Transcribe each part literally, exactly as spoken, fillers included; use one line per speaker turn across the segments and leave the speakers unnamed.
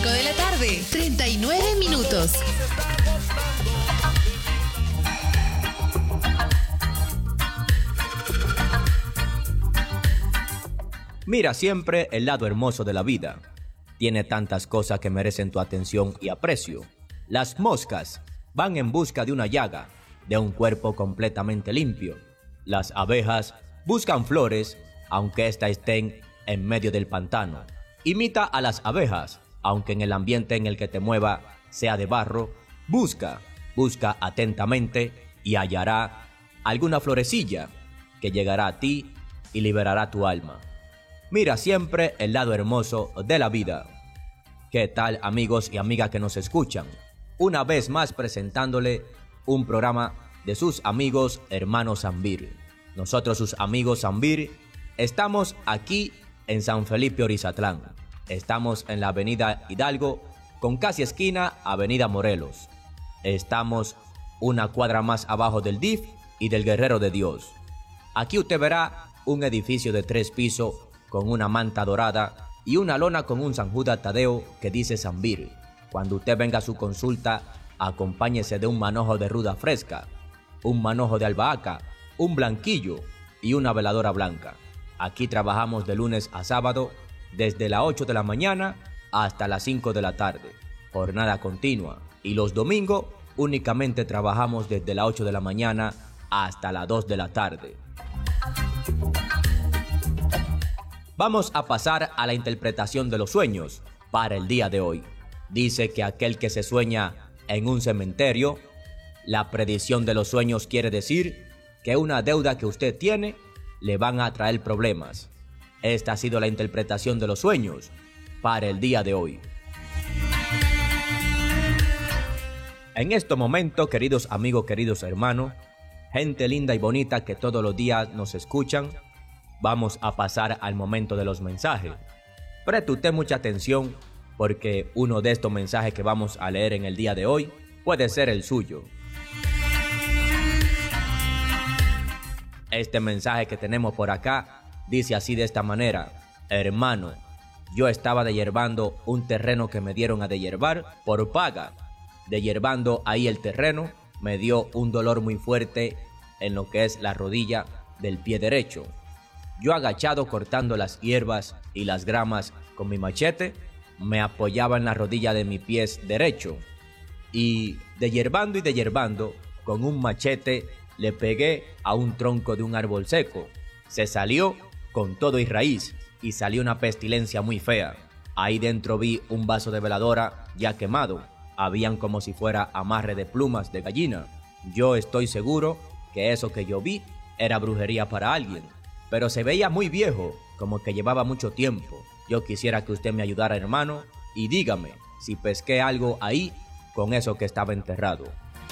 cinco de la tarde, treinta y nueve minutos.
Mira siempre el lado hermoso de la vida. Tiene tantas cosas que merecen tu atención y aprecio. Las moscas van en busca de una llaga, de un cuerpo completamente limpio. Las abejas buscan flores, aunque éstas estén en medio del pantano. Imita a las abejas, aunque en el ambiente en el que te mueva sea de barro. Busca, busca atentamente y hallará alguna florecilla que llegará a ti y liberará tu alma. Mira siempre el lado hermoso de la vida. ¿Qué tal, amigos y amigas que nos escuchan? Una vez más presentándole un programa de sus amigos hermanos Zambir. Nosotros, sus amigos Zambir, estamos aquí en San Felipe Orizatlán. Estamos en la avenida Hidalgo, con casi esquina avenida Morelos. Estamos una cuadra más abajo del D I F y del Guerrero de Dios. Aquí usted verá un edificio de tres pisos con una manta dorada y una lona con un San Judas Tadeo que dice Zambir. Cuando usted venga a su consulta, acompáñese de un manojo de ruda fresca, un manojo de albahaca, un blanquillo y una veladora blanca. Aquí trabajamos de lunes a sábado, desde las ocho de la mañana hasta las cinco de la tarde, jornada continua. Y los domingos únicamente trabajamos desde las ocho de la mañana hasta las dos de la tarde. Vamos a pasar a la interpretación de los sueños para el día de hoy. Dice que aquel que se sueña en un cementerio, la predicción de los sueños quiere decir que una deuda que usted tiene le van a traer problemas. Esta ha sido la interpretación de los sueños para el día de hoy. En este momento, queridos amigos, queridos hermanos, gente linda y bonita que todos los días nos escuchan, vamos a pasar al momento de los mensajes. Preste usted mucha atención porque uno de estos mensajes que vamos a leer en el día de hoy puede ser el suyo. Este mensaje que tenemos por acá dice así de esta manera: hermano, yo estaba dehierbando un terreno que me dieron a dehierbar por paga. Dehierbando ahí el terreno me dio un dolor muy fuerte en lo que es la rodilla del pie derecho. Yo agachado cortando las hierbas y las gramas con mi machete, me apoyaba en la rodilla de mi pie derecho y dehierbando y dehierbando con un machete le pegué a un tronco de un árbol seco. Se salió con todo y raíz y salió una pestilencia muy fea. Ahí dentro vi un vaso de veladora ya quemado. Habían como si fuera amarre de plumas de gallina. Yo estoy seguro que eso que yo vi era brujería para alguien, pero se veía muy viejo, como que llevaba mucho tiempo. Yo quisiera que usted me ayudara, hermano, y dígame si pesqué algo ahí con eso que estaba enterrado.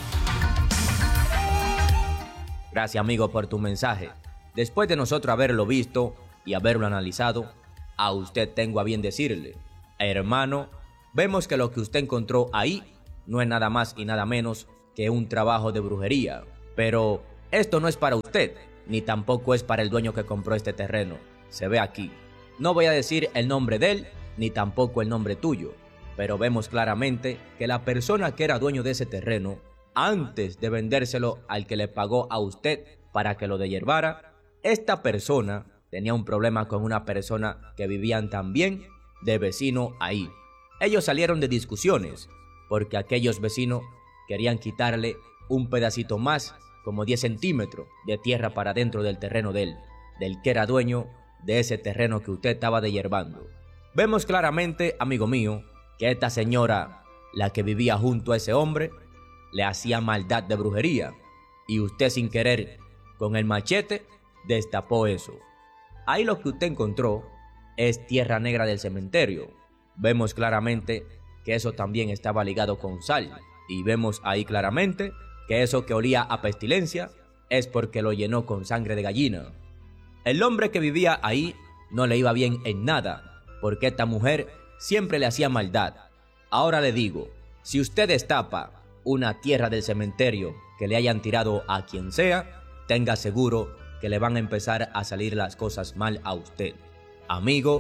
Gracias, amigo, por tu mensaje. Después de nosotros haberlo visto y haberlo analizado, a usted tengo a bien decirle: hermano, vemos que lo que usted encontró ahí no es nada más y nada menos que un trabajo de brujería. Pero esto no es para usted, ni tampoco es para el dueño que compró este terreno. Se ve aquí. No voy a decir el nombre de él, ni tampoco el nombre tuyo, pero vemos claramente que la persona que era dueño de ese terreno, antes de vendérselo al que le pagó a usted para que lo dehierbara, esta persona tenía un problema con una persona que vivían también de vecino ahí. Ellos salieron de discusiones porque aquellos vecinos querían quitarle un pedacito más, como diez centímetros de tierra para dentro del terreno de él, del que era dueño de ese terreno que usted estaba dehierbando. Vemos claramente, amigo mío, que esta señora, la que vivía junto a ese hombre, le hacía maldad de brujería, y usted sin querer, con el machete, destapó eso. Ahí lo que usted encontró es tierra negra del cementerio. Vemos claramente que eso también estaba ligado con sal, y vemos ahí claramente que eso que olía a pestilencia es porque lo llenó con sangre de gallina. El hombre que vivía ahí no le iba bien en nada, porque esta mujer siempre le hacía maldad. Ahora le digo, si usted destapa una tierra del cementerio que le hayan tirado a quien sea, tenga seguro que le van a empezar a salir las cosas mal a usted. Amigo,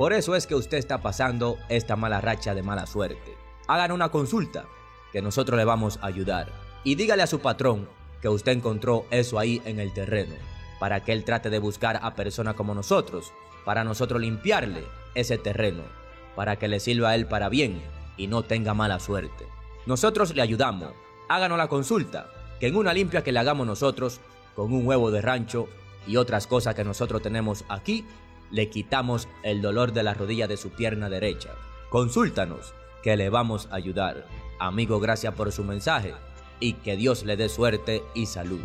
Por eso es que usted está pasando esta mala racha de mala suerte. Hagan una consulta, que nosotros le vamos a ayudar. Y dígale a su patrón que usted encontró eso ahí en el terreno, para que él trate de buscar a personas como nosotros, para nosotros limpiarle ese terreno, para que le sirva a él para bien y no tenga mala suerte. Nosotros le ayudamos. Háganos la consulta, que en una limpia que le hagamos nosotros, con un huevo de rancho y otras cosas que nosotros tenemos aquí, le quitamos el dolor de la rodilla de su pierna derecha. Consúltanos, que le vamos a ayudar. Amigo, gracias por su mensaje y que Dios le dé suerte y salud.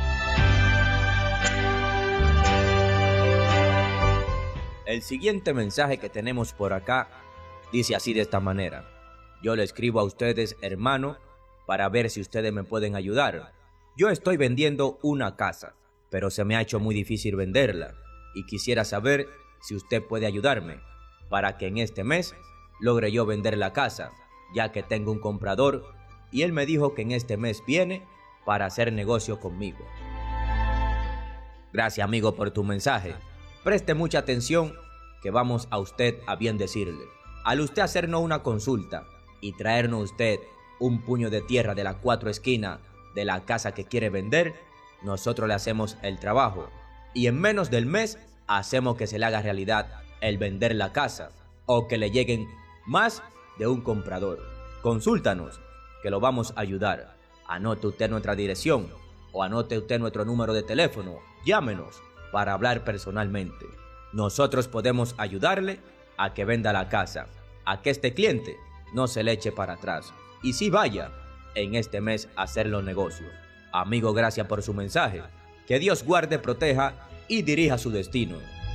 El siguiente mensaje que tenemos por acá dice así de esta manera: yo le escribo a ustedes, hermano, para ver si ustedes me pueden ayudar. Yo estoy vendiendo una casa, pero se me ha hecho muy difícil venderla y quisiera saber si usted puede ayudarme para que en este mes logre yo vender la casa, ya que tengo un comprador y él me dijo que en este mes viene para hacer negocio conmigo. Gracias, amigo, por tu mensaje. Preste mucha atención, que vamos a usted a bien decirle. Al usted hacernos una consulta y traernos usted un puño de tierra de las cuatro esquinas de la casa que quiere vender, nosotros le hacemos el trabajo y en menos del mes hacemos que se le haga realidad el vender la casa o que le lleguen más de un comprador. Consúltanos, que lo vamos a ayudar. Anote usted nuestra dirección o anote usted nuestro número de teléfono. Llámenos para hablar personalmente. Nosotros podemos ayudarle a que venda la casa, a que este cliente no se le eche para atrás y sí vaya en este mes a hacer los negocios. Amigo, gracias por su mensaje. Que Dios guarde, proteja y dirija su destino.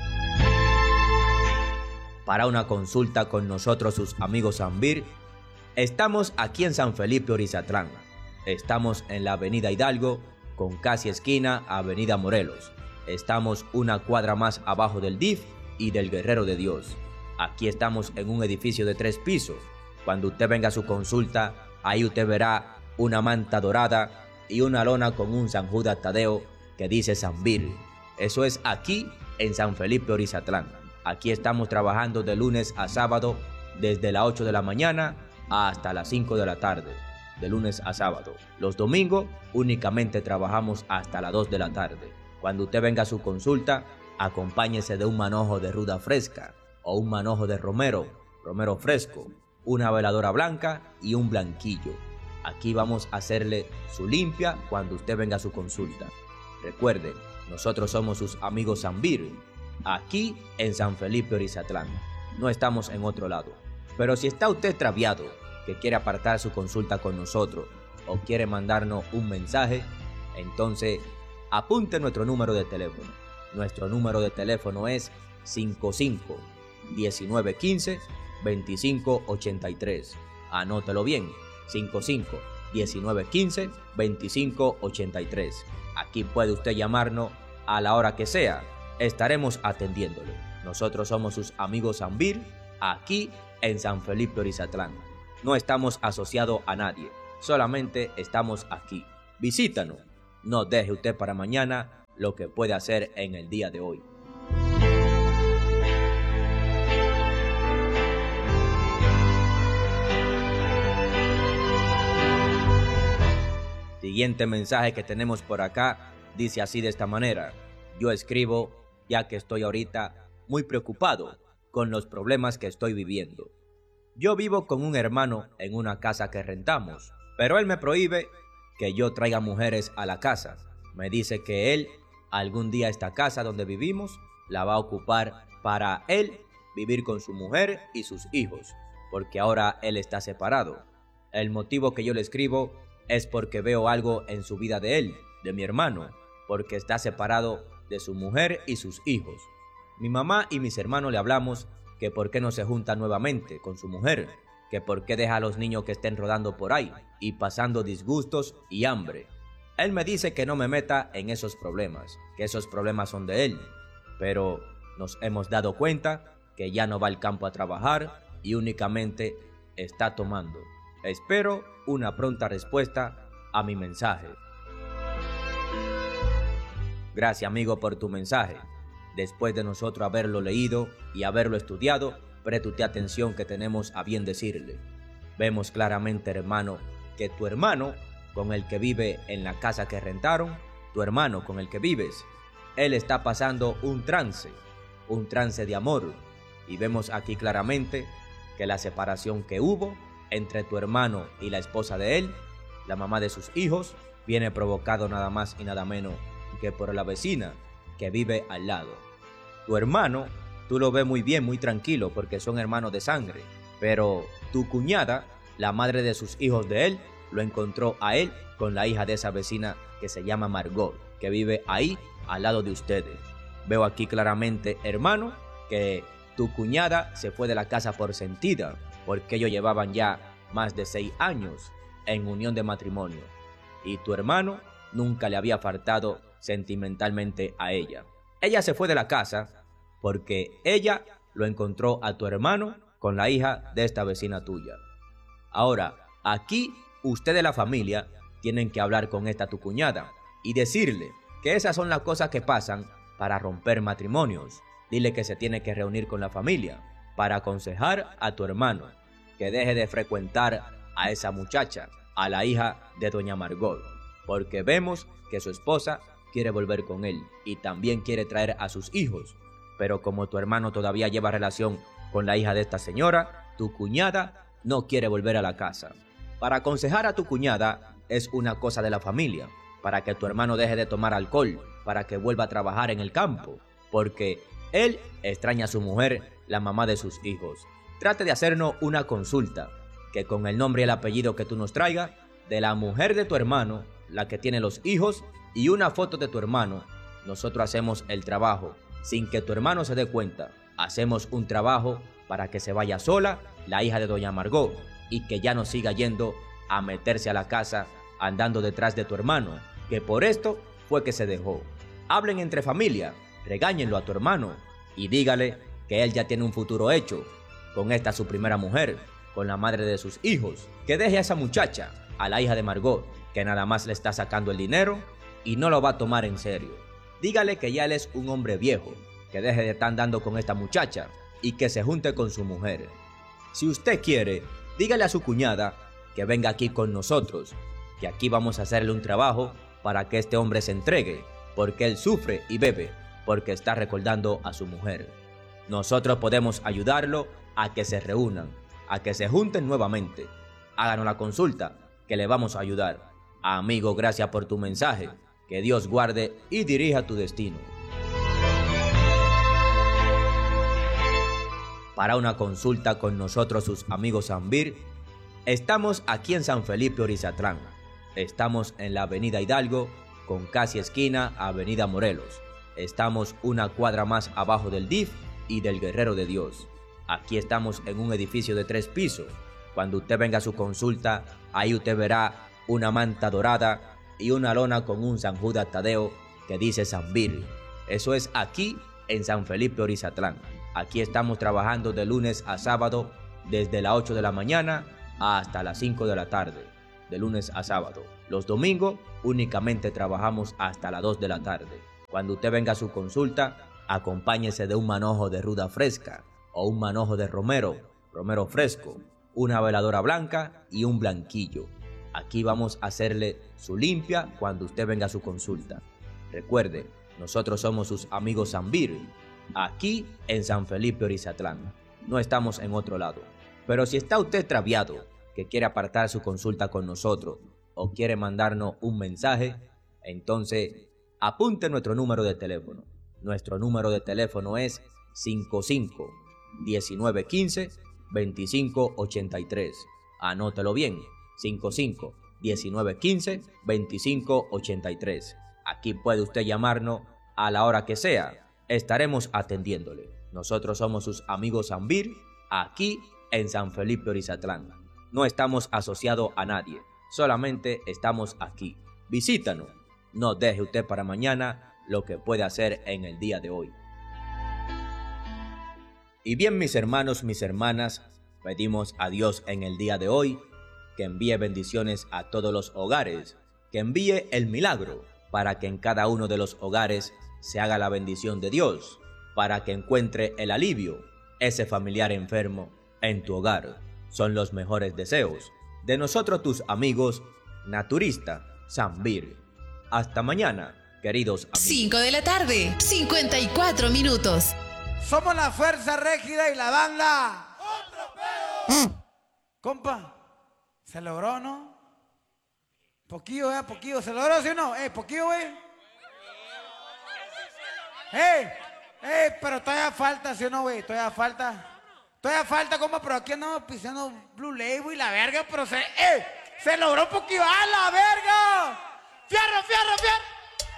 Para una consulta con nosotros, sus amigos Zambir, estamos aquí en San Felipe, Orizatlán. Estamos en la avenida Hidalgo, con casi esquina a avenida Morelos. Estamos una cuadra más abajo del D I F y del Guerrero de Dios. Aquí estamos en un edificio de tres pisos. Cuando usted venga a su consulta, ahí usted verá una manta dorada y una lona con un San Judas Tadeo que dice Zambir. Eso es aquí en San Felipe, Orizatlán. Aquí estamos trabajando de lunes a sábado desde las ocho de la mañana hasta las cinco de la tarde. De lunes a sábado. Los domingos únicamente trabajamos hasta las dos de la tarde. Cuando usted venga a su consulta, acompáñese de un manojo de ruda fresca o un manojo de romero, romero fresco, una veladora blanca y un blanquillo. Aquí vamos a hacerle su limpia cuando usted venga a su consulta. Recuerde, nosotros somos sus amigos Zambir, aquí en San Felipe, Orizatlán. No estamos en otro lado. Pero si está usted extraviado, que quiere apartar su consulta con nosotros o quiere mandarnos un mensaje, entonces apunte nuestro número de teléfono. Nuestro número de teléfono es cinco cinco, diecinueve quince, veinticinco ochenta y tres. Anótelo bien, cinco cinco, diecinueve quince, veinticinco ochenta y tres. Aquí puede usted llamarnos a la hora que sea. Estaremos atendiéndole. Nosotros somos sus amigos Zambir, aquí en San Felipe, Orizatlán. No estamos asociados a nadie, solamente estamos aquí. Visítanos. No deje usted para mañana lo que puede hacer en el día de hoy. Siguiente mensaje que tenemos por acá dice así de esta manera: yo escribo ya que estoy ahorita muy preocupado con los problemas que estoy viviendo. Yo vivo con un hermano en una casa que rentamos, pero él me prohíbe que yo traiga mujeres a la casa. Me dice que él algún día esta casa donde vivimos la va a ocupar para él vivir con su mujer y sus hijos, porque ahora él está separado. El motivo que yo le escribo es porque veo algo en su vida de él, de mi hermano, porque está separado de su mujer y sus hijos. Mi mamá y mis hermanos le hablamos que por qué no se junta nuevamente con su mujer, que por qué deja a los niños que estén rodando por ahí y pasando disgustos y hambre. Él me dice que no me meta en esos problemas, que esos problemas son de él, pero nos hemos dado cuenta que ya no va al campo a trabajar y únicamente está tomando. Espero una pronta respuesta a mi mensaje. Gracias, amigo, por tu mensaje. Después de nosotros haberlo leído y haberlo estudiado, preste usted atención que tenemos a bien decirle. Vemos claramente, hermano, que tu hermano con el que vive en la casa que rentaron, tu hermano con el que vives, él está pasando un trance, un trance de amor. Y vemos aquí claramente que la separación que hubo entre tu hermano y la esposa de él, la mamá de sus hijos, viene provocado nada más y nada menos que por la vecina que vive al lado. Tu hermano, tú lo ves muy bien, muy tranquilo, porque son hermanos de sangre, pero tu cuñada, la madre de sus hijos de él, lo encontró a él con la hija de esa vecina que se llama Margot, que vive ahí al lado de ustedes. Veo aquí claramente, hermano, que tu cuñada se fue de la casa por sentida, porque ellos llevaban ya más de seis años en unión de matrimonio, y tu hermano nunca le había faltado sentimentalmente a ella. Ella se fue de la casa porque ella lo encontró a tu hermano con la hija de esta vecina tuya. Ahora, aquí ustedes, la familia, tienen que hablar con esta tu cuñada y decirle que esas son las cosas que pasan para romper matrimonios. Dile que se tiene que reunir con la familia para aconsejar a tu hermano que deje de frecuentar a esa muchacha, a la hija de doña Margot, porque vemos que su esposa quiere volver con él y también quiere traer a sus hijos. Pero como tu hermano todavía lleva relación con la hija de esta señora, tu cuñada no quiere volver a la casa. Para aconsejar a tu cuñada es una cosa de la familia, para que tu hermano deje de tomar alcohol, para que vuelva a trabajar en el campo, porque él extraña a su mujer, la mamá de sus hijos. Trate de hacernos una consulta, que con el nombre y el apellido que tú nos traigas, de la mujer de tu hermano, la que tiene los hijos, y una foto de tu hermano, nosotros hacemos el trabajo, sin que tu hermano se dé cuenta. Hacemos un trabajo para que se vaya sola la hija de doña Margot, y que ya no siga yendo a meterse a la casa andando detrás de tu hermano, que por esto fue que se dejó. Hablen entre familia, regáñenlo a tu hermano y dígale que él ya tiene un futuro hecho con esta su primera mujer, con la madre de sus hijos, que deje a esa muchacha, a la hija de Margot, que nada más le está sacando el dinero y no lo va a tomar en serio. Dígale que ya él es un hombre viejo, que deje de estar andando con esta muchacha y que se junte con su mujer. Si usted quiere, dígale a su cuñada que venga aquí con nosotros, que aquí vamos a hacerle un trabajo para que este hombre se entregue, porque él sufre y bebe, porque está recordando a su mujer. Nosotros podemos ayudarlo a que se reúnan, a que se junten nuevamente. Háganos la consulta, que le vamos a ayudar. Amigo, gracias por tu mensaje. Que Dios guarde y dirija tu destino. Para una consulta con nosotros, sus amigos Zambir, estamos aquí en San Felipe Orizatlán. Estamos en la avenida Hidalgo, con casi esquina a avenida Morelos. Estamos una cuadra más abajo del D I F y del Guerrero de Dios. Aquí estamos en un edificio de tres pisos. Cuando usted venga a su consulta, ahí usted verá una manta dorada y una lona con un San Judas Tadeo que dice Zambir. Eso es aquí en San Felipe Orizatlán. Aquí estamos trabajando de lunes a sábado desde las ocho de la mañana hasta las cinco de la tarde, de lunes a sábado. Los domingos únicamente trabajamos hasta las dos de la tarde. Cuando usted venga a su consulta, acompáñese de un manojo de ruda fresca o un manojo de romero, romero fresco, una veladora blanca y un blanquillo. Aquí vamos a hacerle su limpia cuando usted venga a su consulta. Recuerde, nosotros somos sus amigos Zambir, aquí en San Felipe Orizatlán. No estamos en otro lado. Pero si está usted extraviado, que quiere apartar su consulta con nosotros o quiere mandarnos un mensaje, entonces apunte nuestro número de teléfono. Nuestro número de teléfono es cinco cinco, diecinueve quince, veinticinco ochenta y tres. Anótelo bien. cinco cinco, diecinueve quince, veinticinco ochenta y tres. Aquí puede usted llamarnos a la hora que sea. Estaremos atendiéndole. Nosotros somos sus amigos Zambir, aquí en San Felipe Orizatlán. No estamos asociados a nadie, solamente estamos aquí. Visítanos. No deje usted para mañana lo que puede hacer en el día de hoy. Y bien, mis hermanos, mis hermanas, pedimos a Dios en el día de hoy que envíe bendiciones a todos los hogares, que envíe el milagro para que en cada uno de los hogares se haga la bendición de Dios, para que encuentre el alivio, ese familiar enfermo, en tu hogar. Son los mejores deseos de nosotros tus amigos, Naturista Sambir. Hasta mañana, queridos amigos.
cinco de la tarde, cincuenta y cuatro minutos.
Somos la Fuerza Régida y la banda. ¡Otro pedo! Compa, ¿se logró, no? Poquillo, eh, poquillo. ¿Se logró, sí o no? Eh, poquillo, eh. Eh, eh, pero todavía falta, ¿sí o no, güey? Todavía falta. Todavía falta, compa, pero aquí andamos pisando Blue Label y la verga, pero se, eh, se logró poquillo. ¡Ah, la verga! ¡Fierro, fierro, fierro!